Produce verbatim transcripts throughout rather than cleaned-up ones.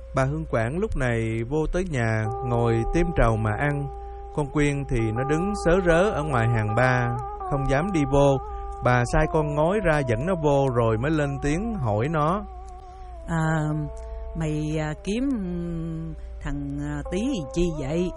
Bà Hương Quảng lúc này vô tới nhà, ngồi tiêm trầu mà ăn. Con Quyên thì nó đứng sớ rớ ở ngoài hàng ba, không dám đi vô. Bà sai con ngói ra dẫn nó vô rồi mới lên tiếng hỏi nó. À, mày à, kiếm thằng à, Tí chi vậy?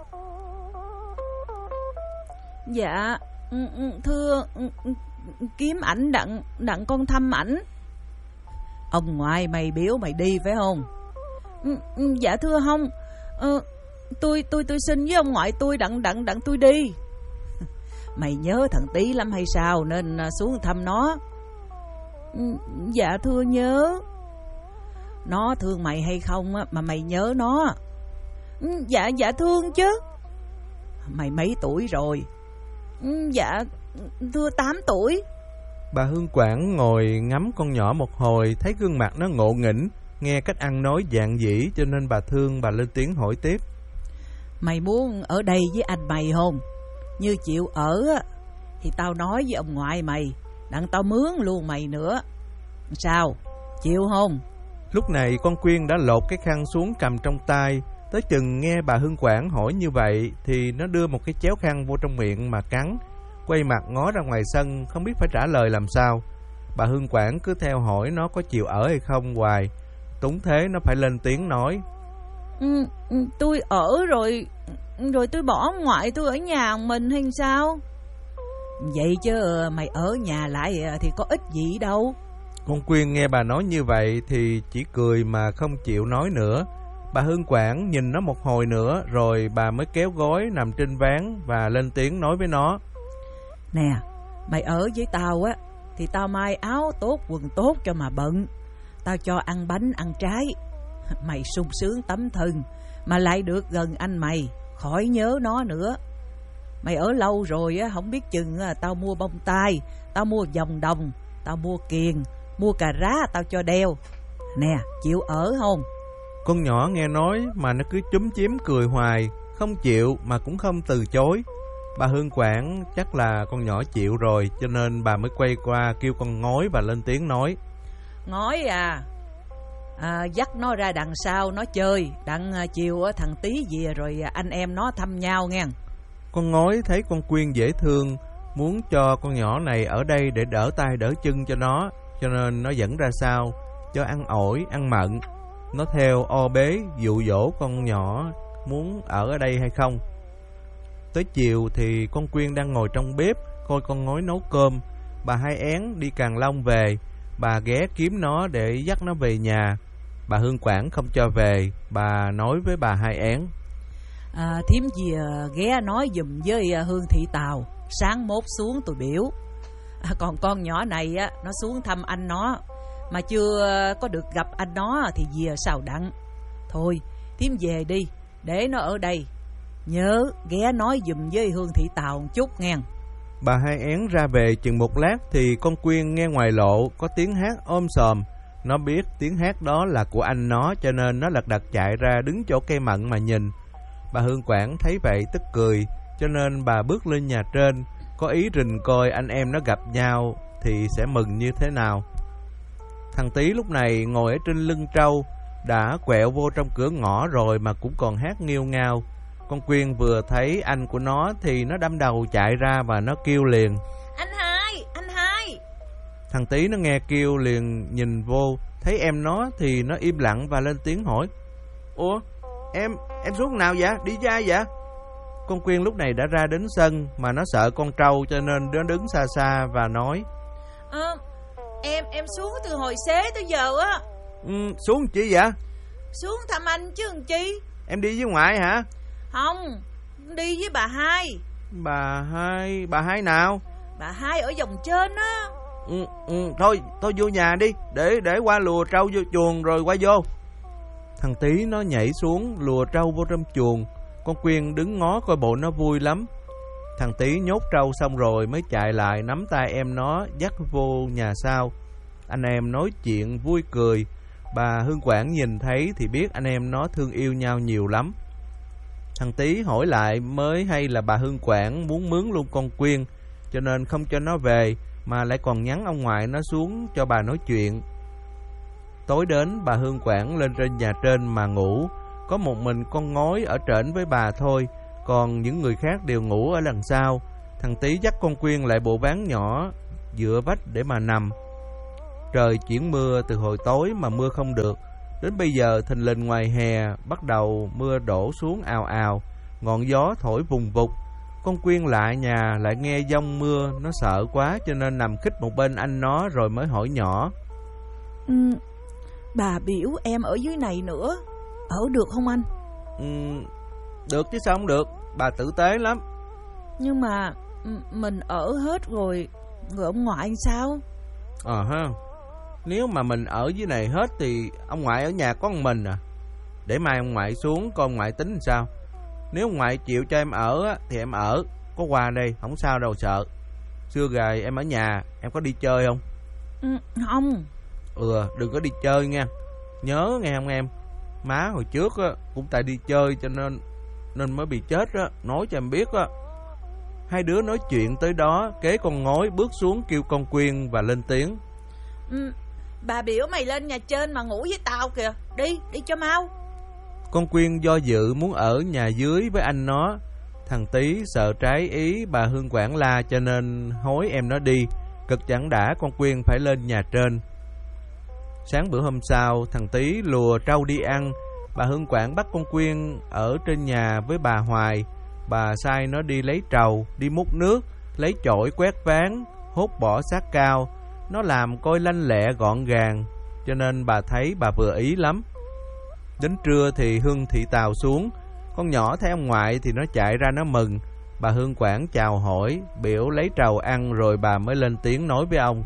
Dạ thưa, kiếm ảnh đặng đặng con thăm ảnh. Ông ngoại mày biểu mày đi phải không? Dạ thưa không, ờ, tôi tôi tôi xin với ông ngoại tôi đặng đặng đặng tôi đi. Mày nhớ thằng Tí lắm hay sao nên xuống thăm nó? Dạ thưa nhớ. Nó thương mày hay không mà mày nhớ nó? Dạ dạ thương chứ. Mày mấy tuổi rồi? Dạ thưa tám tuổi. Bà Hương Quảng ngồi ngắm con nhỏ một hồi, thấy gương mặt nó ngộ nghĩnh, nghe cách ăn nói dạn dĩ cho nên bà thương. Bà lên tiếng hỏi tiếp. Mày muốn ở đây với anh mày không? Như chịu ở thì tao nói với ông ngoại mày, đặng tao mướn luôn mày nữa. Sao? Chịu không? Lúc này con Quyên đã lột cái khăn xuống cầm trong tay. Tới chừng nghe bà Hương Quảng hỏi như vậy thì nó đưa một cái chéo khăn vô trong miệng mà cắn, quay mặt ngó ra ngoài sân, không biết phải trả lời làm sao. Bà Hương Quảng cứ theo hỏi nó có chịu ở hay không hoài. Túng thế nó phải lên tiếng nói. Ừ, tôi ở rồi, rồi tôi bỏ ngoại tôi ở nhà mình hay sao? Vậy chứ mày ở nhà lại thì có ích gì đâu. Con Quyên nghe bà nói như vậy thì chỉ cười mà không chịu nói nữa. Bà Hương Quảng nhìn nó một hồi nữa rồi bà mới kéo gối nằm trên ván và lên tiếng nói với nó. Nè, mày ở với tao á thì tao may áo tốt quần tốt cho mà bận. Tao cho ăn bánh ăn trái. Mày sung sướng tấm thân mà lại được gần anh mày, khỏi nhớ nó nữa. Mày ở lâu rồi á, không biết chừng á, tao mua bông tai, tao mua vòng đồng, tao mua kiềng, mua cà rá tao cho đeo. Nè, chịu ở không? Con nhỏ nghe nói mà nó cứ chúm chím cười hoài, không chịu mà cũng không từ chối. Bà Hương Quảng chắc là con nhỏ chịu rồi, cho nên bà mới quay qua kêu con ngói và lên tiếng nói. Ngói à, à dắt nó ra đằng sau nó chơi, đặng chiều thằng Tí về rồi anh em nó thăm nhau nghe. Con ngói thấy con Quyên dễ thương, muốn cho con nhỏ này ở đây để đỡ tay đỡ chân cho nó, cho nên nó dẫn ra sau, cho ăn ổi, ăn mận. Nó theo o bế dụ dỗ con nhỏ muốn ở ở đây hay không. Tới chiều thì con Quyên đang ngồi trong bếp coi con ngói nấu cơm. Bà Hai Én đi Càng Long về, bà ghé kiếm nó để dắt nó về nhà. Bà Hương Quảng không cho về, bà nói với bà Hai Én. À, thím gì ghé nói giùm với Hương Thị Tàu, sáng mốt xuống tôi biểu. À, còn con nhỏ này á, nó xuống thăm anh nó mà chưa có được gặp anh nó thì về sao đặng. Thôi thím về đi, để nó ở đây. Nhớ ghé nói giùm với Hương Thị Tàu một chút nghe. Bà Hai Én ra về chừng một lát thì con Quyên nghe ngoài lộ có tiếng hát ôm sòm. Nó biết tiếng hát đó là của anh nó, cho nên nó lật đật chạy ra đứng chỗ cây mận mà nhìn. Bà Hương Quảng thấy vậy tức cười, cho nên bà bước lên nhà trên, có ý rình coi anh em nó gặp nhau thì sẽ mừng như thế nào. Thằng Tí lúc này ngồi ở trên lưng trâu, đã quẹo vô trong cửa ngõ rồi mà cũng còn hát nghêu ngao. Con Quyên vừa thấy anh của nó thì nó đâm đầu chạy ra và nó kêu liền. Anh Hai, anh Hai. Thằng Tí nó nghe kêu liền nhìn vô, thấy em nó thì nó im lặng và lên tiếng hỏi. Ủa, em, em xuống nào vậy? Đi ra vậy? Con Quyên lúc này đã ra đến sân mà nó sợ con trâu cho nên nó đứng xa xa và nói. À, em, em xuống từ hồi xế tới giờ á. Ừ, xuống chi vậy? Xuống thăm anh chứ làm chi. Em đi với ngoại hả? Không, đi với bà Hai. Bà Hai, bà Hai nào? Bà Hai ở vòng trên á. Ừ, ừ, thôi, thôi vô nhà đi, để để qua lùa trâu vô chuồng rồi qua vô. Thằng Tí nó nhảy xuống lùa trâu vô trong chuồng. Con Quyên đứng ngó coi bộ nó vui lắm. Thằng Tí nhốt trâu xong rồi mới chạy lại nắm tay em nó dắt vô nhà sau. Anh em nói chuyện vui cười. Bà Hương Quảng nhìn thấy thì biết anh em nó thương yêu nhau nhiều lắm. Thằng Tí hỏi lại mới hay là bà Hương Quảng muốn mướn luôn con Quyên, cho nên không cho nó về mà lại còn nhắn ông ngoại nó xuống cho bà nói chuyện. Tối đến bà Hương Quảng lên trên nhà trên mà ngủ. Có một mình con ngói ở trển với bà thôi, còn những người khác đều ngủ ở đằng sau. Thằng Tí dắt con Quyên lại bộ ván nhỏ dựa vách để mà nằm. Trời chuyển mưa từ hồi tối mà mưa không được. Đến bây giờ thình lình ngoài hè bắt đầu mưa đổ xuống ào ào, ngọn gió thổi vùng vụt. Con Quyên lại nhà lại nghe giông mưa, nó sợ quá cho nên nằm khít một bên anh nó rồi mới hỏi nhỏ. Ừ, bà biểu em ở dưới này nữa, ở được không anh? Ừ, được chứ sao không được, bà tử tế lắm. Nhưng mà mình ở hết rồi, người ông ngoại sao? Ờ ha, nếu mà mình ở dưới này hết thì ông ngoại ở nhà có một mình à. Để mai ông ngoại xuống coi ông ngoại tính làm sao. Nếu ông ngoại chịu cho em ở thì em ở, có qua đây không sao đâu sợ. Xưa gài em ở nhà, em có đi chơi không? Ừ, không. Ừ, đừng có đi chơi nha, nhớ nghe không em. Má hồi trước á, cũng tại đi chơi cho nên nên mới bị chết á, nói cho em biết á. Hai đứa nói chuyện tới đó, kế con ngói bước xuống kêu con Quyên và lên tiếng. Ừ, bà biểu mày lên nhà trên mà ngủ với tao kìa, đi, đi cho mau. Con Quyên do dự muốn ở nhà dưới với anh nó. Thằng Tí sợ trái ý bà Hương Quảng la cho nên hối em nó đi. Cực chẳng đã con Quyên phải lên nhà trên. Sáng bữa hôm sau, thằng Tí lùa trâu đi ăn. Bà Hương Quảng bắt con Quyên ở trên nhà với bà Hoài. Bà sai nó đi lấy trầu, đi múc nước, lấy chổi quét ván, hốt bỏ xác cao. Nó làm coi lanh lẹ gọn gàng, cho nên bà thấy bà vừa ý lắm. Đến trưa thì Hương Thị Tào xuống. Con nhỏ thấy ông ngoại thì nó chạy ra nó mừng. Bà Hương Quảng chào hỏi, biểu lấy trầu ăn rồi bà mới lên tiếng nói với ông.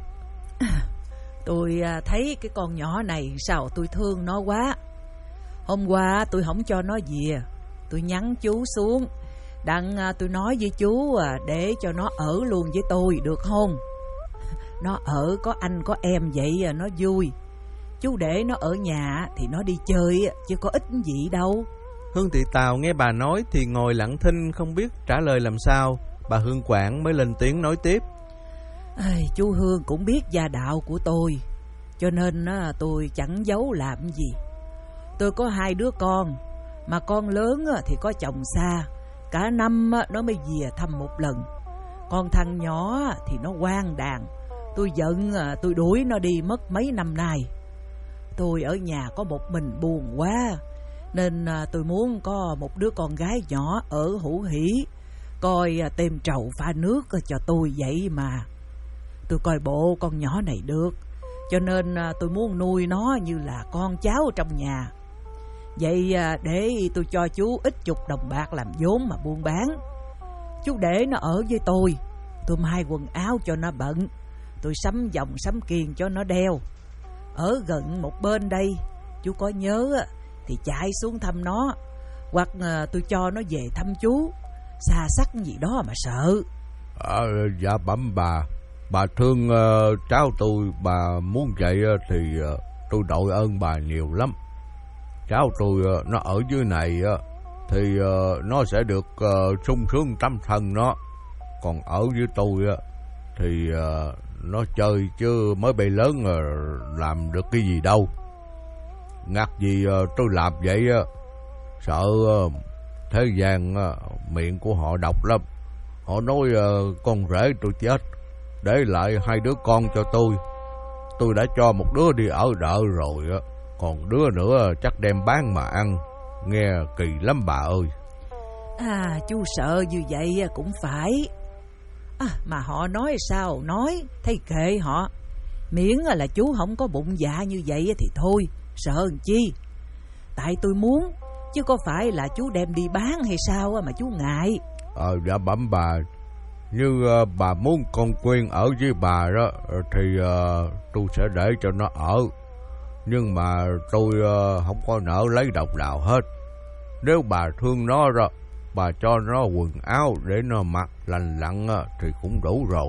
Tôi thấy cái con nhỏ này sao tôi thương nó quá. Hôm qua tôi không cho nó về, tôi nhắn chú xuống đặng tôi nói với chú để cho nó ở luôn với tôi được không? Nó ở có anh có em vậy nó vui. Chú để nó ở nhà thì nó đi chơi chứ có ích gì đâu. Hương Thị Tào nghe bà nói thì ngồi lặng thinh không biết trả lời làm sao. Bà Hương Quảng mới lên tiếng nói tiếp. Ê, chú Hương cũng biết gia đạo của tôi, cho nên tôi chẳng giấu làm gì. Tôi có hai đứa con, mà con lớn thì có chồng xa, cả năm nó mới về thăm một lần. Con thằng nhỏ thì nó hoang đàn, tôi giận tôi đuổi nó đi mất mấy năm nay. Tôi ở nhà có một mình buồn quá, nên tôi muốn có một đứa con gái nhỏ ở Hữu Hỷ, coi tìm trầu pha nước cho tôi vậy mà. Tôi coi bộ con nhỏ này được, cho nên tôi muốn nuôi nó như là con cháu trong nhà. Vậy để tôi cho chú ít chục đồng bạc làm vốn mà buôn bán. Chú để nó ở với tôi, tôi may quần áo cho nó bận, tôi sắm vòng sắm kiềng cho nó đeo. Ở gần một bên đây, chú có nhớ thì chạy xuống thăm nó, hoặc tôi cho nó về thăm chú. Xa sắc gì đó mà sợ. À, dạ bẩm bà, bà thương uh, cháu tôi, bà muốn vậy uh, thì uh, tôi đội ơn bà nhiều lắm. Cháu tôi uh, nó ở dưới này uh, thì uh, nó sẽ được uh, sung sướng tâm thần nó. Còn ở với tôi uh, thì uh, nó chơi chứ mới bay lớn uh, làm được cái gì đâu. Ngặt gì uh, tôi làm vậy uh, sợ uh, thế gian uh, miệng của họ độc lắm. Họ nói uh, con rể tôi chết, để lại hai đứa con cho tôi. Tôi đã cho một đứa đi ở đợ rồi, còn đứa nữa chắc đem bán mà ăn. Nghe kỳ lắm bà ơi. À, chú sợ như vậy cũng phải. À, mà họ nói sao nói, thấy kệ họ. Miễn là chú không có bụng dạ như vậy thì thôi, sợ làm chi. Tại tôi muốn, chứ có phải là chú đem đi bán hay sao mà chú ngại. Ờ, dạ bẩm bà, như uh, bà muốn con Quyên ở với bà đó thì uh, tôi sẽ để cho nó ở. Nhưng mà tôi uh, không có nỡ lấy đồng nào hết. Nếu bà thương nó đó, bà cho nó quần áo để nó mặc lành lặn uh, thì cũng đủ rồi.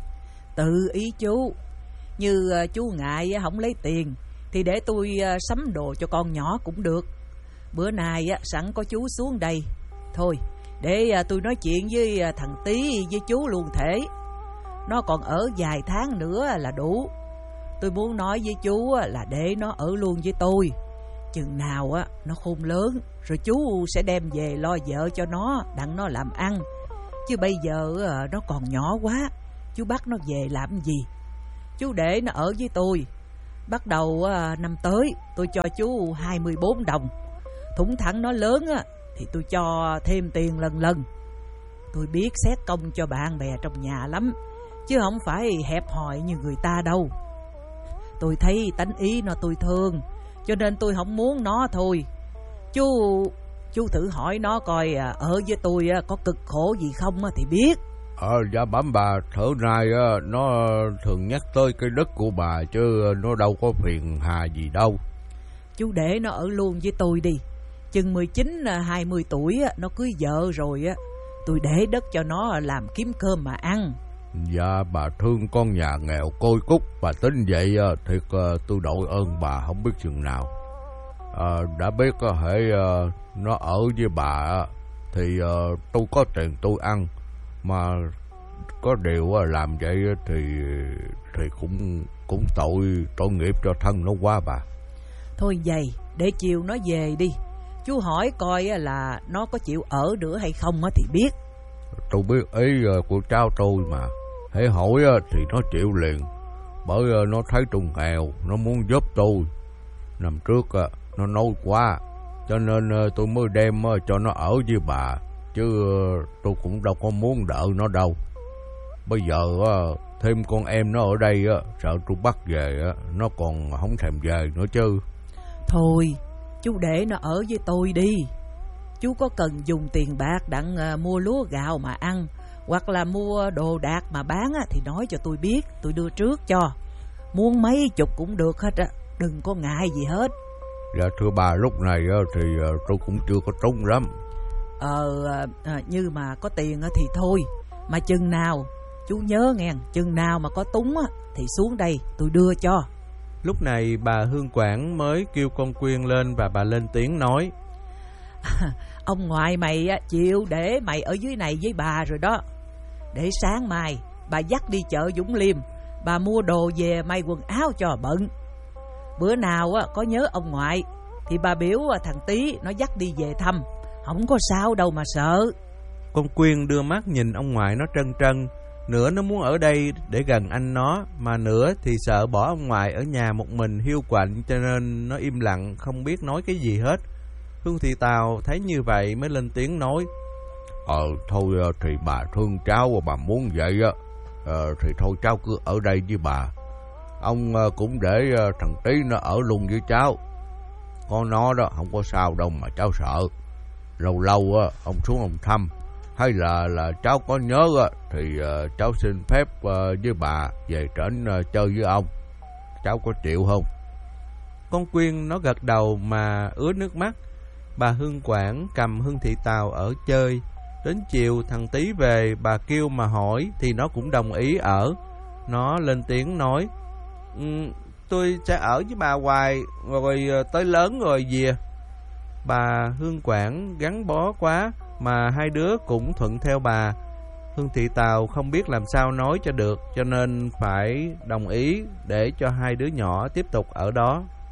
Tự ý chú. Như uh, chú ngại không lấy tiền thì để tôi uh, sắm đồ cho con nhỏ cũng được. Bữa nay uh, sẵn có chú xuống đây, thôi để à, tôi nói chuyện với à, thằng Tí với chú luôn thể. Nó còn ở vài tháng nữa là đủ. tôi muốn nói với chú á, là để nó ở luôn với tôi. Chừng nào á nó khôn lớn rồi chú sẽ đem về lo vợ cho nó, đặng nó làm ăn. Chứ bây giờ nó còn nhỏ quá, chú bắt nó về làm gì? Chú để nó ở với tôi. Bắt đầu năm tới tôi cho chú hai mươi bốn đồng. Thủng thẳng nó lớn á thì tôi cho thêm tiền lần lần. Tôi biết xét công cho bạn bè trong nhà lắm, chứ không phải hẹp hòi như người ta đâu. Tôi thấy tánh ý nó tôi thương, cho nên tôi không muốn nó thôi. Chú chú thử hỏi nó coi ở với tôi có cực khổ gì không thì biết. Ờ dạ bẩm bà, thở nay nó thường nhắc tới cái đất của bà, chứ nó đâu có phiền hà gì đâu. Chú để nó ở luôn với tôi đi. Chừng mười chín hai mươi tuổi nó cưới vợ rồi á, tôi để đất cho nó làm kiếm cơm mà ăn. Dạ bà thương con nhà nghèo côi cút, bà tính vậy thiệt tôi đội ơn bà không biết chừng nào. À, đã biết hễ nó ở với bà thì tôi có tiền tôi ăn, mà có điều làm vậy thì thì cũng cũng tội tội nghiệp cho thân nó quá bà. Thôi vậy để chiều nó về đi, chú hỏi coi là nó có chịu ở nữa hay không thì biết. Tôi biết ý của cháu tôi mà, hễ hỏi thì nó chịu liền, bởi nó thấy tôi nghèo, nó muốn giúp tôi. Năm trước nó nói quá, cho nên tôi mới đem cho nó ở với bà, chứ tôi cũng đâu có muốn đợi nó đâu. Bây giờ thêm con em nó ở đây, sợ tôi bắt về nó còn không thèm về nữa chứ. Thôi chú để nó ở với tôi đi. Chú có cần dùng tiền bạc đặng mua lúa gạo mà ăn, hoặc là mua đồ đạc mà bán thì nói cho tôi biết, tôi đưa trước cho. Muốn mấy chục cũng được hết á, đừng có ngại gì hết. Dạ thưa bà, lúc này thì tôi cũng chưa có trúng lắm. Ờ à, như mà có tiền thì thôi, mà chừng nào chú nhớ nghe, chừng nào mà có túng thì xuống đây tôi đưa cho. Lúc này bà Hương Quảng mới kêu con Quyên lên và bà lên tiếng nói: Ông ngoại mày chịu để mày ở dưới này với bà rồi đó. Để sáng mai bà dắt đi chợ Dũng Liêm, bà mua đồ về may quần áo cho bận. Bữa nào có nhớ ông ngoại thì bà biểu thằng Tí nó dắt đi về thăm, không có sao đâu mà sợ. Con Quyên đưa mắt nhìn ông ngoại nó trân trân, nửa nó muốn ở đây để gần anh nó, mà nửa thì sợ bỏ ông ngoại ở nhà một mình hiu quạnh, cho nên nó im lặng không biết nói cái gì hết. Hương Thị Tào thấy như vậy mới lên tiếng nói: Ờ thôi thì bà thương cháu, bà muốn vậy á ờ, thì thôi cháu cứ ở đây với bà. Ông cũng để thằng Tí nó ở luôn với cháu, con nó đó không có sao đâu mà cháu sợ. Lâu lâu á ông xuống ông thăm, hay là là cháu có nhớ á thì uh, cháu xin phép uh, với bà về trển uh, chơi với ông, cháu có chịu không? Con Quyên nó gật đầu mà ứa nước mắt. Bà Hương Quảng cầm Hương Thị Tào ở chơi. Đến chiều thằng Tí về, bà kêu mà hỏi thì nó cũng đồng ý ở. Nó lên tiếng nói: um, tôi sẽ ở với bà hoài, rồi tới lớn rồi về. Bà Hương Quảng gắn bó quá mà hai đứa cũng thuận theo bà. Hương Thị Tào không biết làm sao nói cho được, cho nên phải đồng ý để cho hai đứa nhỏ tiếp tục ở đó.